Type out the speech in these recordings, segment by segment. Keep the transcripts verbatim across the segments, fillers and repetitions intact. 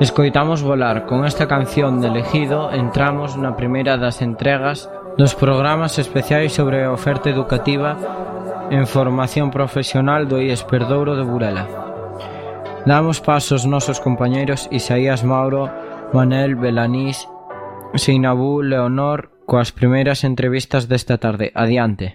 Escoitamos Volar. Con esta canción de Elegido entramos na primeira das entregas dos programas especiais sobre a oferta educativa en formación profesional do I E S Perdouro de Burela. Damos paso aos nosos compañeiros Isaías Mauro, Manel, Belanís, Seinabú, Leonor, coas primeiras entrevistas desta tarde. Adiante.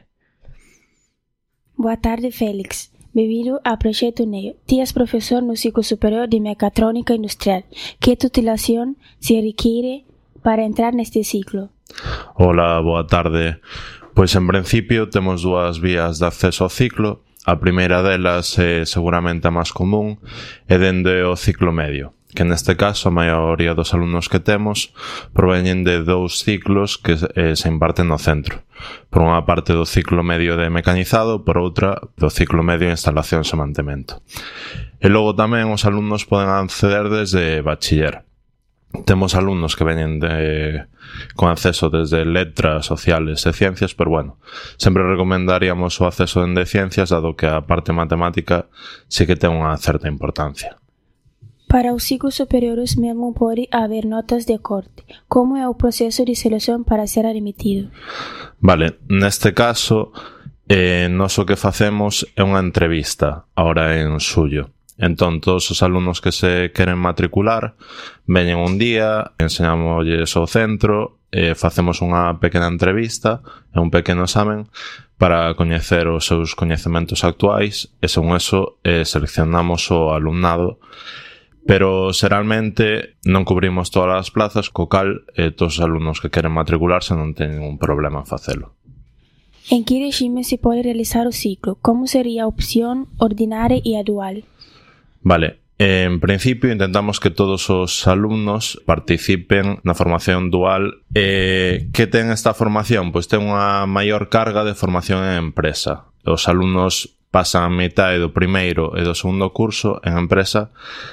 Boa tarde, Félix. Bem-vindo ao Proxecto Neo. Ti és profesor no ciclo superior de Mecatrónica Industrial. Que titulación se requiere para entrar neste ciclo? Hola, boa tarde. Pois en principio temos dúas vías de acceso ao ciclo. A primeira delas é seguramente a máis común é dende o ciclo medio, que neste caso a maioría dos alumnos que temos proveñen de dous ciclos que eh, se imparten no centro. Por unha parte do ciclo medio de mecanizado, por outra do ciclo medio de instalacións e mantemento. E logo tamén os alumnos poden acceder desde bachiller. Temos alumnos que veñen de, con acceso desde letras, sociales e ciencias, pero bueno, sempre recomendaríamos o acceso en de ciencias, dado que a parte matemática sí que ten unha certa importancia. Para os ciclos superiores mesmo pode haber notas de corte. Como é o proceso de selección para ser admitido? Vale, neste caso, eh, nos o que facemos é unha entrevista, ahora en xullo. Entón, todos os alumnos que se queren matricular veñen un día, enseñamosles o centro, eh, facemos unha pequena entrevista e un pequeno examen para coñecer os seus coñecementos actuais e, según eso, eh, seleccionamos o alumnado. Pero, xeralmente, non cubrimos todas as plazas, co cal eh, todos os alumnos que queren matricularse non teñen ningún problema en facelo. En que regime se pode realizar o ciclo? Como sería a opción ordinaria e a dual? Vale, en principio intentamos que todos os alumnos participen na formación dual. Eh, que ten esta formación? Pois ten unha maior carga de formación en empresa. Os alumnos pasan a metade do primeiro e do segundo curso en empresa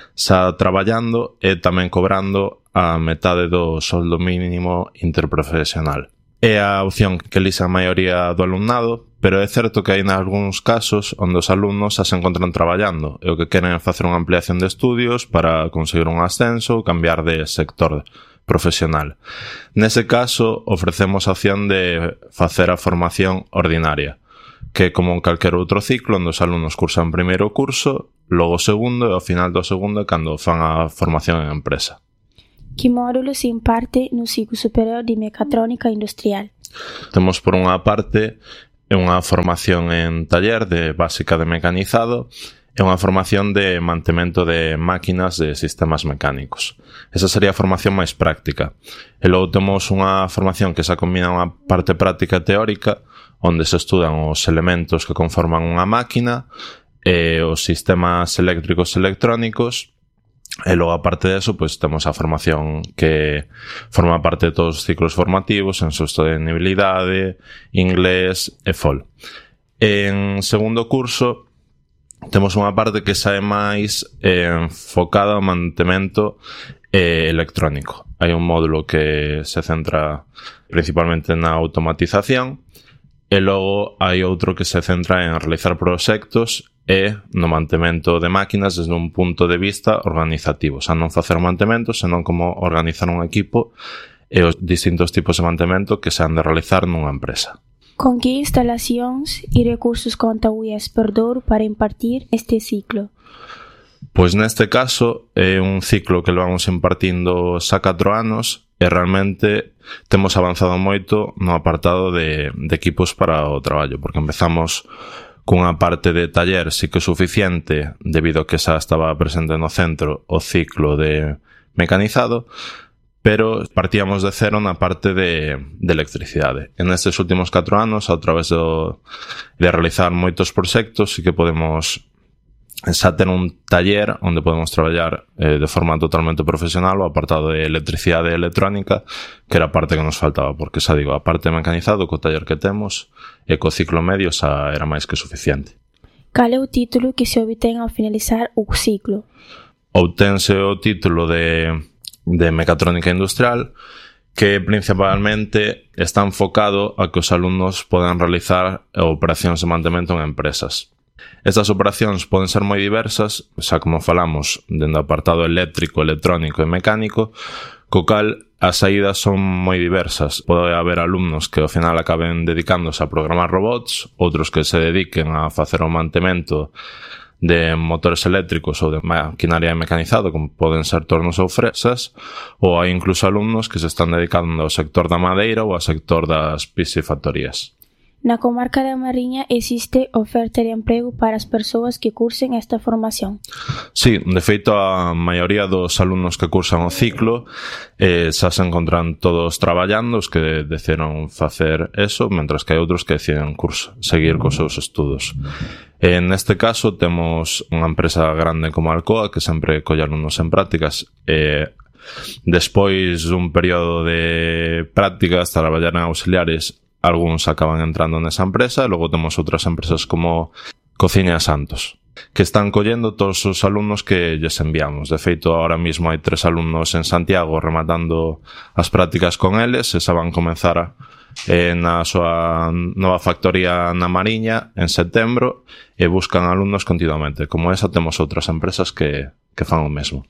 xa traballando e tamén cobrando a metade do soldo mínimo interprofesional. É a opción que elixe a maioría do alumnado, pero é certo que hai nalgúns casos onde os alumnos xa se encontran traballando e o que queren é facer unha ampliación de estudios para conseguir un ascenso ou cambiar de sector profesional. Nese caso, ofrecemos a opción de facer a formación ordinaria, que é como en calquer outro ciclo onde os alumnos cursan primeiro curso, logo segundo e ao final do segundo cando fan a formación en empresa. Que módulo se imparte no ciclo superior de Mecatrónica Industrial? Temos por unha parte unha formación en taller de básica de mecanizado e unha formación de mantemento de máquinas de sistemas mecánicos. Esa sería a formación máis práctica. E logo temos unha formación que xa combina unha parte práctica e teórica onde se estudan os elementos que conforman unha máquina e os sistemas eléctricos e electrónicos. E logo, aparte de eso, pues, temos a formación que forma parte de todos os ciclos formativos en sostenibilidade, inglés e F O L. En segundo curso, temos unha parte que xa é máis eh, enfocada ao mantemento eh, electrónico. Hai un módulo que se centra principalmente na automatización e logo hai outro que se centra en realizar proxectos e no mantemento de máquinas desde un punto de vista organizativo, xa non facer mantemento, senón como organizar un equipo e os distintos tipos de mantemento que se han de realizar nunha empresa. Con que instalacións e recursos conta o I E S Perdouro para impartir este ciclo? Pois neste caso é un ciclo que levamos impartindo xa catro anos e realmente temos avanzado moito no apartado de, de equipos para o traballo, porque empezamos cunha parte de taller sí que suficiente debido a que xa estaba presente no centro o ciclo de mecanizado, pero partíamos de cero na parte de, de electricidade. En estes últimos catro anos, a través do, de realizar moitos proxectos, sí que podemos xa ter un taller onde podemos traballar eh, de forma totalmente profesional o apartado de electricidade e electrónica, que era a parte que nos faltaba, porque xa digo, a parte mecanizado co taller que temos e co ciclo medio xa era máis que suficiente. Cal é o título que se obtén ao finalizar o ciclo? Obtense o título de, de Mecatrónica Industrial, que principalmente está enfocado a que os alumnos podan realizar operacións de mantemento en empresas. Estas operacións poden ser moi diversas, xa como falamos, dende o apartado eléctrico, electrónico e mecánico, co cal as saídas son moi diversas. Pode haber alumnos que ao final acaben dedicándose a programar robots, outros que se dediquen a facer o mantemento de motores eléctricos ou de maquinaria mecanizada, como poden ser tornos ou fresas, ou hai incluso alumnos que se están dedicando ao sector da madeira ou ao sector das piscifactorías. Na comarca da Mariña existe oferta de emprego para as persoas que cursen esta formación? Sí, de feito a maioría dos alumnos que cursan o ciclo eh, xa se encontran todos traballando, os que decidiron facer eso, mentras que hai outros que deciden curso, seguir cos seus estudos. En este caso temos unha empresa grande como Alcoa que sempre colle alumnos en prácticas e despois dun período de prácticas, traballar en auxiliares, algúns acaban entrando nesa empresa, e logo temos outras empresas como Cociña Santos, que están collendo todos os alumnos que lles enviamos. De feito, ahora mismo hai tres alumnos en Santiago rematando as prácticas con eles, e xa van comenzar eh, na súa nova factoría na Mariña en setembro, e buscan alumnos continuamente. Como esa, temos outras empresas que, que fan o mesmo.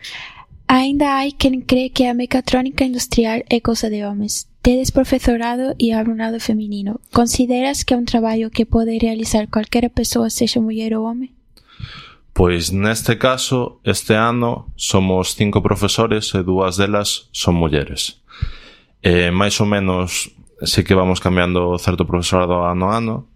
Ainda hai quen cree que a mecatrónica industrial é cousa de homes. Tedes profesorado e alumnado feminino. Consideras que é un traballo que pode realizar calquera persoa, sexa muller ou home? Pois neste caso, este ano somos cinco profesores e dúas delas son mulleres. Eh, máis ou menos sí que vamos cambiando certo profesorado ano a ano,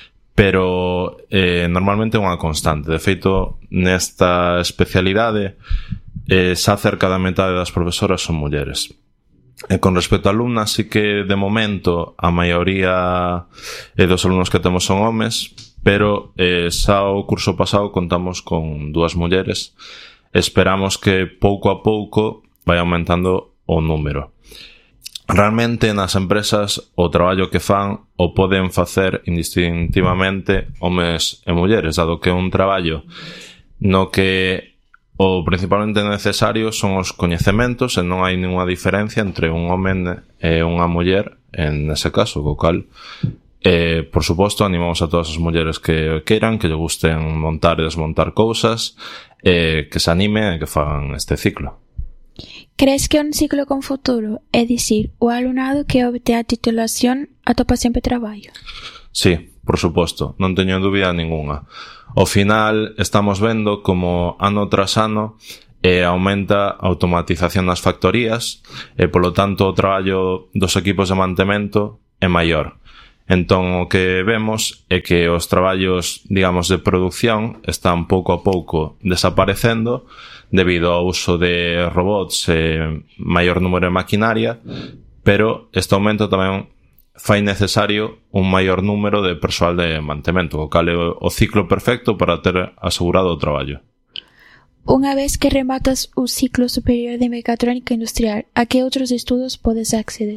pero eh, normalmente é unha constante. De feito, nesta especialidade, eh, xa cerca da metade das profesoras son mulleres. E con respecto a alumnas, sí que de momento a maioría eh, dos alumnos que temos son homes, pero eh, xa o curso pasado contamos con dúas mulleres. Esperamos que pouco a pouco vai aumentando o número. Realmente nas empresas o traballo que fan o poden facer indistintivamente homes e mulleres, dado que é un traballo no que o principalmente necesario son os coñecementos e non hai ninguna diferencia entre un home e unha muller en ese caso, co cal eh, por suposto animamos a todas as mulleres que queiran, que lle gusten montar e desmontar cousas, eh, que se animen e que fagan este ciclo. Crees que é un ciclo con futuro? É dicir, o alumnado que obte a titulación atopa sempre traballo? Sí, por suposto, non teño dúbida ninguna. Ao final estamos vendo como ano tras ano eh, aumenta a automatización das factorías e, polo tanto, o traballo dos equipos de mantemento é maior. Entón, o que vemos é que os traballos, digamos, de producción están pouco a pouco desaparecendo debido ao uso de robots e maior número de maquinaria, pero este aumento tamén fai necesario un maior número de persoal de mantemento, o cal é o ciclo perfecto para ter asegurado o traballo. Unha vez que rematas o ciclo superior de mecatrónica industrial, a que outros estudos podes acceder?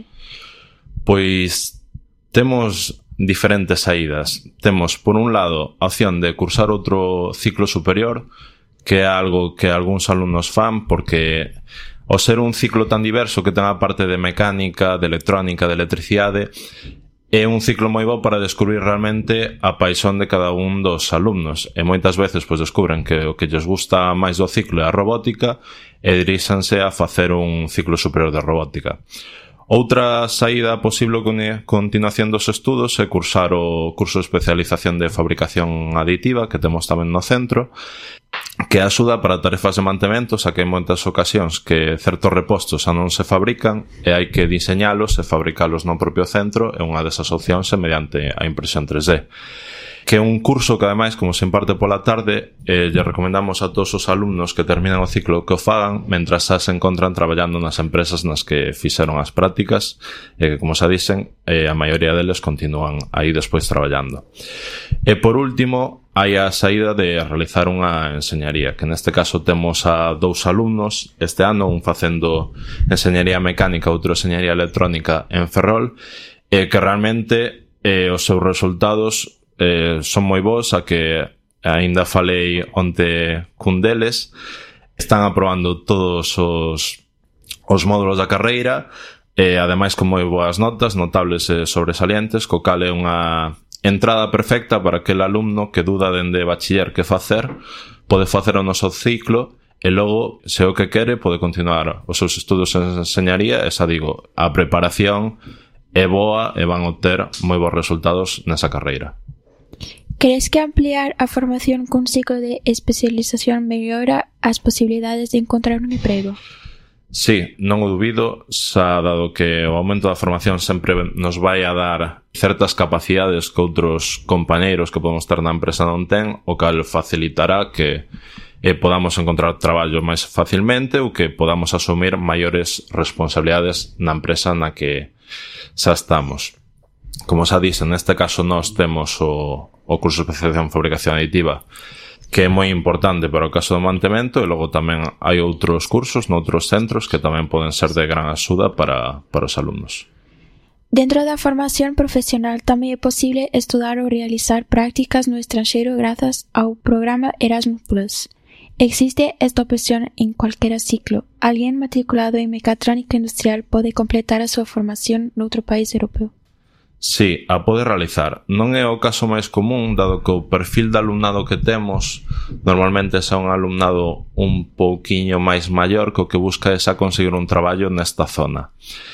Pois temos diferentes saídas. Temos, por un lado, a opción de cursar outro ciclo superior, que é algo que algúns alumnos fan, porque ao ser un ciclo tan diverso que ten a parte de mecánica, de electrónica, de electricidade, é un ciclo moi bo para descubrir realmente a paixón de cada un dos alumnos. E moitas veces pois descubren que o que lles gusta máis do ciclo é a robótica e diríxanse a facer un ciclo superior de robótica. Outra saída posible con a continuación dos estudos é cursar o curso de especialización de fabricación aditiva que temos tamén no centro, que axuda para tarefas de mantemento, xa que hai moitas ocasións que certos repostos xa non se fabrican e hai que diseñalos e fabricalos no propio centro, e unha desas opcións é mediante a impresión tres D. Que é un curso que, ademais, como se imparte pola tarde, eh, lle recomendamos a todos os alumnos que terminan o ciclo que o fagan mentras xa se encontran traballando nas empresas nas que fixeron as prácticas e que, como xa dicen, eh, a maioría deles continúan aí despois traballando. E, por último, hai a saída de realizar unha enseñaría, que neste caso temos a dous alumnos este ano, un facendo enseñaría mecánica, outro enseñaría electrónica en Ferrol, e que realmente eh, os seus resultados Eh, son moi bons, a que aínda falei onte cun deles. Están aprobando todos os os módulos da carreira e ademais con moi boas notas, notables e sobresalientes, co cal é unha entrada perfecta para aquel alumno que duda dende bachiller que facer, pode facer o noso ciclo e logo, se o que quere, pode continuar os seus estudos en enseñaría e, xa digo, a preparación é boa e van obter moi bons resultados nesa carreira. ¿Crees que ampliar a formación cun ciclo de especialización mellora as posibilidades de encontrar un emprego? Sí, non o dubido, xa dado que o aumento da formación sempre nos vai a dar certas capacidades que outros compañeiros que podemos ter na empresa non ten, o cal facilitará que eh, podamos encontrar traballo máis facilmente ou que podamos asumir maiores responsabilidades na empresa na que xa estamos. Como xa dixen, neste caso nós temos o, o curso de especialización en fabricación aditiva, que é moi importante para o caso do mantemento, e logo tamén hai outros cursos noutros centros que tamén poden ser de gran axuda para, para os alumnos. Dentro da formación profesional tamén é posible estudar ou realizar prácticas no estranxeiro grazas ao programa Erasmus plus. Existe esta opción en cualquiera ciclo. Alguén matriculado en mecatrónica industrial pode completar a súa formación noutro país europeo? Sí, a pode realizar. Non é o caso máis común, dado que o perfil de alumnado que temos normalmente é un alumnado un pouquiño máis maior que o que busca é xa conseguir un traballo nesta zona,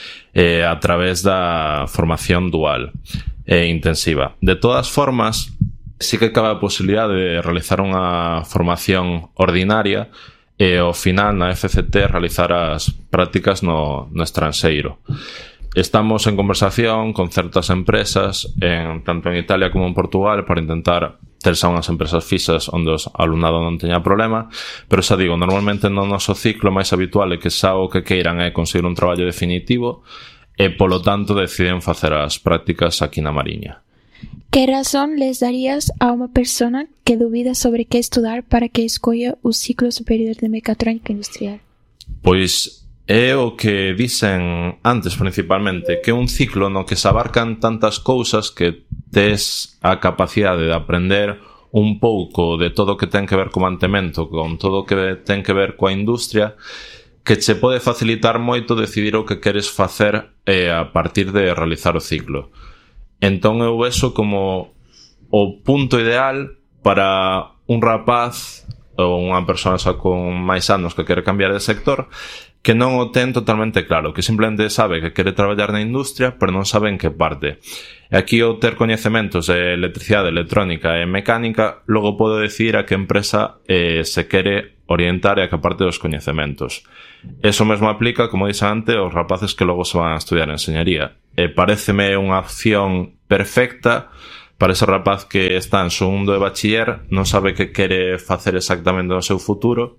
eh, a través da formación dual e intensiva. De todas formas, sí que cabe a posibilidade de realizar unha formación ordinaria e ao final na F C T realizar as prácticas no, no estranxeiro. Estamos en conversación con certas empresas, en, tanto en Italia como en Portugal, para intentar ter xa unhas empresas fixas onde o alumnado non teña problema, pero xa digo, normalmente no noso ciclo máis habitual é que xa o que queiran é conseguir un traballo definitivo e, polo tanto, deciden facer as prácticas aquí na Mariña. Que razón les darías a unha persona que dubida sobre que estudar para que escolla o ciclo superior de mecatrónica industrial? Pois é o que dicen antes principalmente, que é un ciclo no que se abarcan tantas cousas que tes a capacidade de aprender un pouco de todo o que ten que ver co mantemento, con todo o que ten que ver coa industria, que che pode facilitar moito decidir o que queres facer eh, a partir de realizar o ciclo. Entón eu vexo como o punto ideal para un rapaz ou unha persoa xa con máis anos que quere cambiar de sector, que non o ten totalmente claro, que simplemente sabe que quere traballar na industria, pero non sabe en que parte. E aquí o ter coñecementos de electricidade, electrónica e mecánica, logo pode decidir a que empresa eh, se quere orientar e a que parte dos coñecementos. Eso mesmo aplica, como dixen antes, aos rapaces que logo se van a estudiar enseñaría. E pareceme unha opción perfecta para ese rapaz que está en segundo de bachiller, non sabe que quere facer exactamente no seu futuro,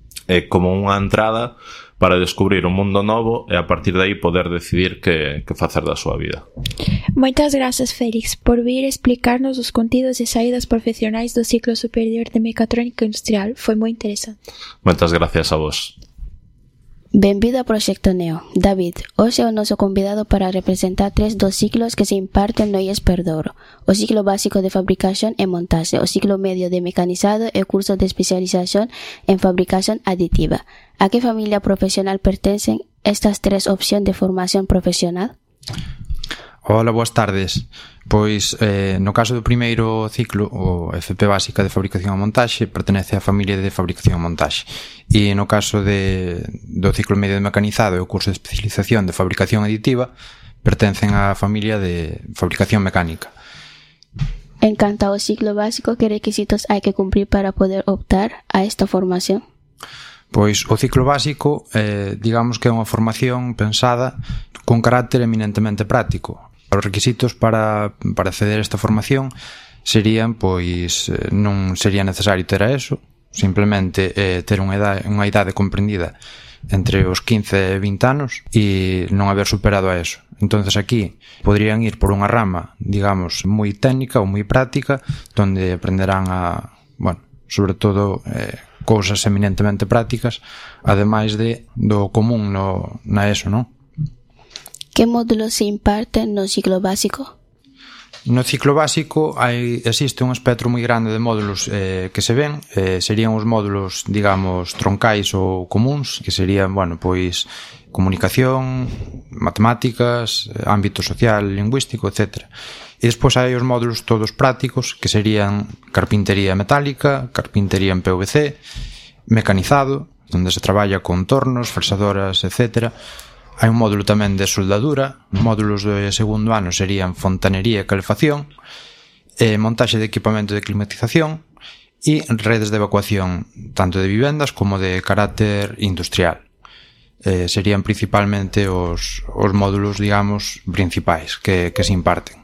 é como unha entrada para descubrir un mundo novo e a partir de aí poder decidir que, que facer da súa vida. Moitas grazas, Félix, por vir explicarnos os contidos e saídas profesionais do ciclo superior de mecatrónica industrial. Foi moi interesante. Moitas gracias a vos. Benvido a Proxecto Neo. David, hoxe é o noso convidado para representar tres dos ciclos que se imparten no I E S Perdouro: o ciclo básico de fabricación e montaxe, o ciclo medio de mecanizado e o curso de especialización en fabricación aditiva. A que familia profesional pertencen estas tres opcións de formación profesional? Hola, boas tardes. Pois, eh, no caso do primeiro ciclo, o F P básica de fabricación e montaxe, pertenece á familia de fabricación e montaxe. E no caso de, do ciclo medio de mecanizado e o curso de especialización de fabricación aditiva, pertencen á familia de fabricación mecánica. En canto ao ciclo básico, que requisitos hai que cumprir para poder optar a esta formación? Pois o ciclo básico, eh, digamos que é unha formación pensada con carácter eminentemente práctico. Os requisitos para, para acceder a esta formación serían, pois, non sería necesario ter a eso, simplemente eh, ter unha idade, unha idade comprendida entre os quince e vinte anos e non haber superado a eso. Entonces aquí podrían ir por unha rama, digamos, moi técnica ou moi práctica, donde aprenderán a, bueno, sobre todo eh, cousas eminentemente prácticas, ademais de do común no, na ESO, non? Que módulos se imparten no ciclo básico? No ciclo básico hai, existe un espectro moi grande de módulos eh, que se ven, eh, serían os módulos, digamos, troncais ou comuns, que serían, bueno, pois comunicación, matemáticas, ámbito social, lingüístico, etcétera. E despois hai os módulos todos prácticos, que serían carpintería metálica, carpintería en P V C, mecanizado, onde se traballa con tornos, fresadoras, etcétera. Hai un módulo tamén de soldadura, módulos de segundo ano serían fontanería e calefacción, eh, montaxe de equipamento de climatización e redes de evacuación, tanto de vivendas como de carácter industrial. Eh, serían principalmente os, os módulos, digamos, principais que, que se imparten.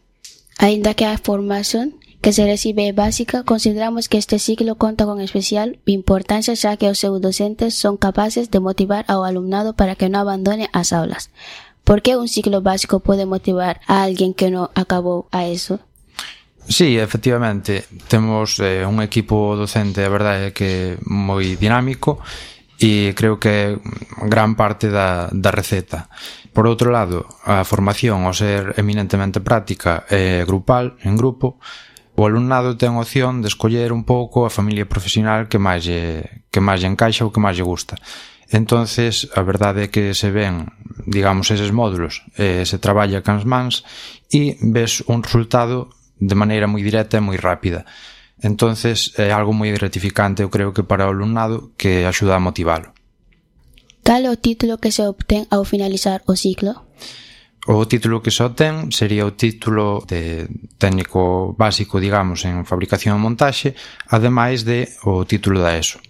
Ainda que a formación que se recibe é básica, consideramos que este ciclo conta con especial importancia xa que os seus docentes son capaces de motivar ao alumnado para que non abandone as aulas. Por que un ciclo básico pode motivar a alguén que non acabou a eso? Sí, efectivamente, temos eh, un equipo docente, a verdade é que moi dinámico e creo que gran parte da, da receta. Por outro lado, a formación, ao ser eminentemente práctica e grupal, en grupo, o alumnado ten opción de escoller un pouco a familia profesional que máis lle, que máis lle encaixa ou que máis lle gusta. Entonces, a verdade é que se ven, digamos, eses módulos, eh, se traballa cans mans e ves un resultado de maneira moi directa e moi rápida. Entonces, é algo moi gratificante, eu creo que para o alumnado, que axuda a motivalo. Cal é o título que se obtén ao finalizar o ciclo? O título que se obtén sería o título de técnico básico, digamos, en fabricación e montaxe, ademais de o título da ESO.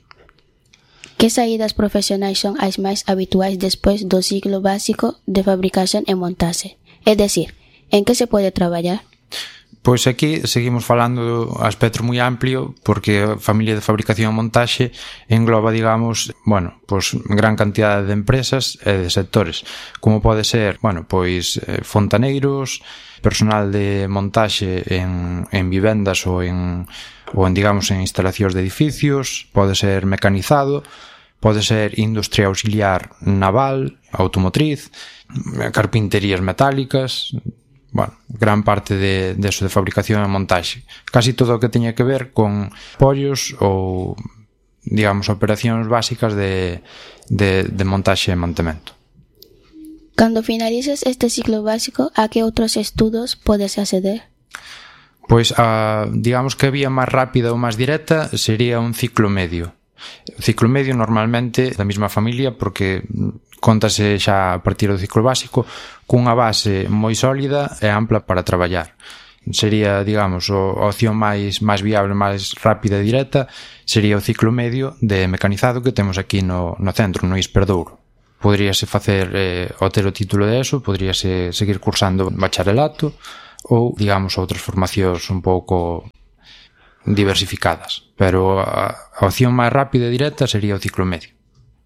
Que saídas profesionais son as máis habituais despois do ciclo básico de fabricación e montaxe? É dicir, en que se pode traballar? Pois aquí seguimos falando a espectro moi amplio, porque a familia de fabricación e montaxe engloba, digamos, bueno, pois gran cantidade de empresas e de sectores, como pode ser, bueno, pois fontaneiros, personal de montaxe en, en vivendas ou en, ou en, digamos, en instalacións de edificios, pode ser mecanizado, pode ser industria auxiliar naval, automotriz, carpinterías metálicas, bueno, gran parte de, de eso de fabricación e montaxe. Casi todo o que teña que ver con pollos ou, digamos, operacións básicas de, de, de montaxe e mantemento. Cando finalices este ciclo básico, a que outros estudos podes acceder? Pois, a, digamos que a vía máis rápida ou máis directa sería un ciclo medio. O ciclo medio normalmente da mesma familia, porque contase xa a partir do ciclo básico cunha base moi sólida e ampla para traballar. Sería, digamos, a opción máis máis viable, máis rápida e directa sería o ciclo medio de mecanizado que temos aquí no, no centro, no Isperdouro. Poderíase facer eh, o ter o título de eso, poderíase seguir cursando bacharelato ou, digamos, outras formacións un pouco diversificadas, pero a, a opción máis rápida e directa sería o ciclo medio.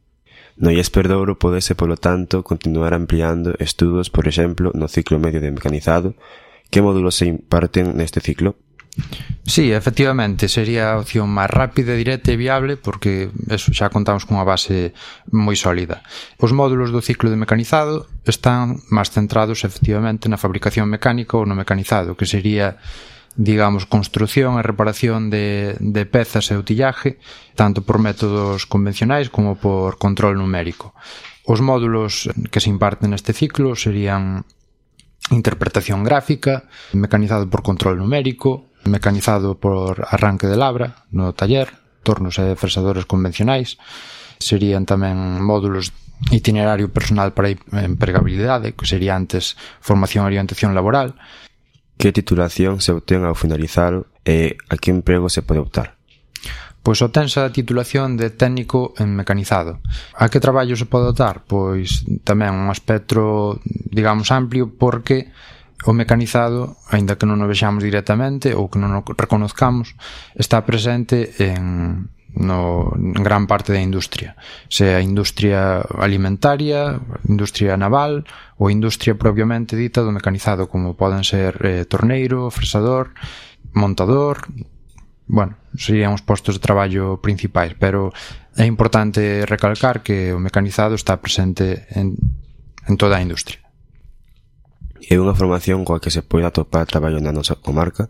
No Isperdouro podese, polo tanto, continuar ampliando estudos, por exemplo, no ciclo medio de mecanizado. Que módulos se imparten neste ciclo? Sí, efectivamente, sería a opción máis rápida, directa e viable, porque eso, xa contamos cunha base moi sólida. Os módulos do ciclo de mecanizado están máis centrados efectivamente na fabricación mecánica ou no mecanizado, que sería, digamos, construción e reparación de, de pezas e utillaje, tanto por métodos convencionais como por control numérico. Os módulos que se imparten neste ciclo serían interpretación gráfica, mecanizado por control numérico, mecanizado por arranque de labra no taller, tornos e fresadores convencionais. Serían tamén módulos itinerario personal para a empregabilidade, que sería antes formación e orientación laboral. Que titulación se obtén ao finalizar e a que emprego se pode optar? Pois obtense a titulación de técnico en mecanizado. A que traballo se pode optar? Pois tamén un espectro, digamos, amplio, porque o mecanizado, aínda que non o vexamos directamente ou que non o reconozcamos, está presente en, no, en gran parte da industria, sea industria alimentaria, industria naval ou industria propiamente dita do mecanizado, como poden ser eh, torneiro, fresador, montador. Bueno, serían os postos de traballo principais, pero é importante recalcar que o mecanizado está presente en, en toda a industria. É unha formación coa que se pode atopar traballo na nosa comarca?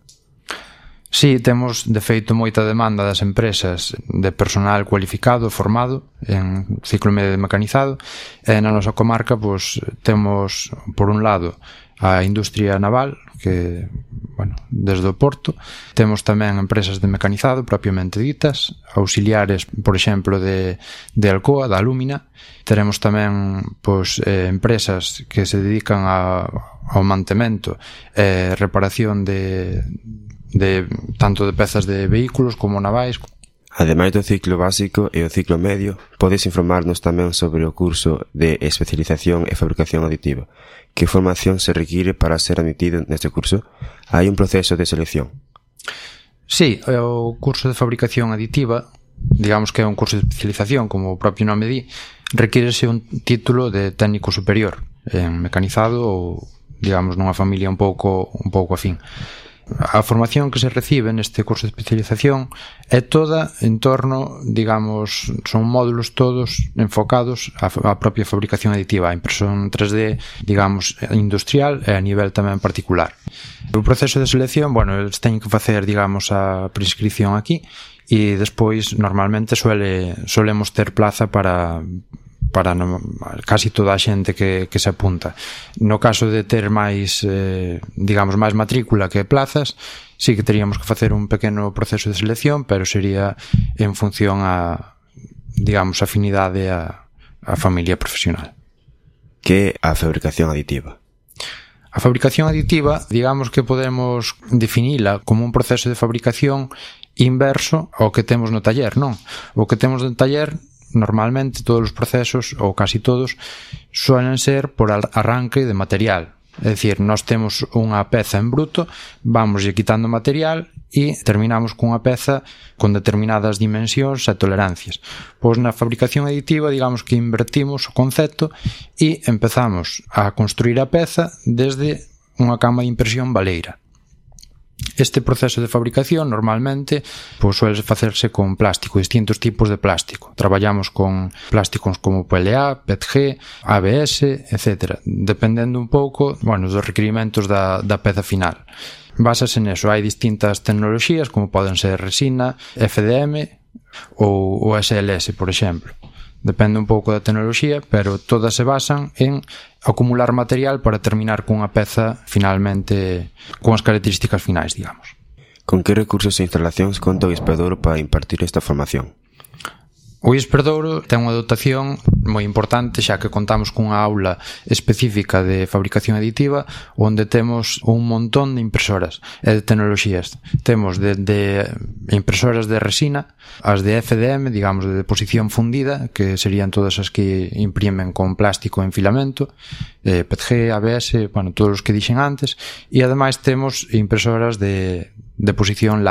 Sí, temos de feito moita demanda das empresas de personal cualificado, formado en ciclo medio de mecanizado, e na nosa comarca pois, temos, por un lado, a industria naval, que, bueno, desde o Porto, temos tamén empresas de mecanizado propiamente ditas, auxiliares, por exemplo, de, de Alcoa, da Alúmina. Teremos tamén pois, eh, empresas que se dedican a, ao mantemento e eh, reparación de de tanto de pezas de vehículos como navais. Ademais do ciclo básico e o ciclo medio, podes informarnos tamén sobre o curso de especialización e fabricación aditiva. Que formación se require para ser admitido neste curso? Hai un proceso de selección? Sí, o curso de fabricación aditiva, digamos que é un curso de especialización, como o propio nome di, requírese un título de técnico superior en mecanizado ou, digamos, nunha familia un pouco un pouco afín. A formación que se recibe neste curso de especialización é toda en torno, digamos, son módulos todos enfocados á propia fabricación aditiva, a impresión tres D, digamos, industrial e a nivel tamén particular. O proceso de selección, bueno, eles teñen que facer, digamos, a prescripción aquí e despois normalmente suele solemos ter plaza para para no, casi toda a xente que, que se apunta. No caso de ter máis, eh, digamos, máis matrícula que plazas, sí que teríamos que facer un pequeno proceso de selección, pero sería en función a, digamos, afinidade a, a familia profesional. Que é a fabricación aditiva? A fabricación aditiva, digamos que podemos definila como un proceso de fabricación inverso ao que temos no taller, non? O que temos no taller normalmente todos os procesos, ou casi todos, suelen ser por arranque de material. É dicir, nós temos unha peza en bruto, vamos quitando material e terminamos cunha peza con determinadas dimensións e tolerancias. Pois na fabricación aditiva, digamos que invertimos o concepto e empezamos a construir a peza desde unha cama de impresión baleira. Este proceso de fabricación normalmente pois, suele facerse con plástico, distintos tipos de plástico. Traballamos con plásticos como P L A, P E T G, A B S, etcétera. Dependendo un pouco, bueno, dos requerimentos da, da peza final. Básase neso, hai distintas tecnoloxías como poden ser resina, F D M ou, ou S L S, por exemplo. Depende un pouco da tecnoloxía, pero todas se basan en acumular material para terminar cunha peza finalmente con as características finais, digamos. Con que recursos e instalacións conta o Espedouro para impartir esta formación? O Espedouro ten unha dotación moi importante, xa que contamos cunha aula específica de fabricación aditiva onde temos un montón de impresoras e de tecnoloxías. Temos de, de impresoras de resina, as de F D M, digamos, de deposición fundida, que serían todas as que imprimen con plástico en filamento, eh, P E T G, A B S, bueno, todos os que dixen antes, e ademais temos impresoras de deposición